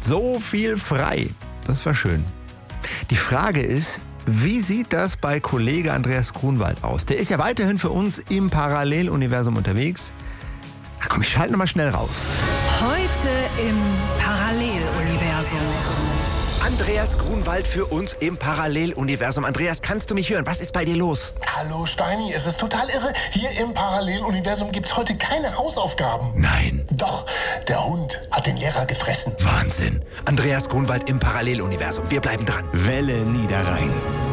so viel frei. Das war schön. Die Frage ist, wie sieht das bei Kollege Andreas Grunwald aus? Der ist ja weiterhin für uns im Paralleluniversum unterwegs. Ach komm, ich schalte nochmal schnell raus. Heute im Paralleluniversum. Andreas Grunwald für uns im Paralleluniversum. Andreas, kannst du mich hören? Was ist bei dir los? Hallo Steini, es ist total irre. Hier im Paralleluniversum gibt's heute keine Hausaufgaben. Nein. Doch, der Hund hat den Lehrer gefressen. Wahnsinn. Andreas Grunwald im Paralleluniversum. Wir bleiben dran. Welle Niederrhein.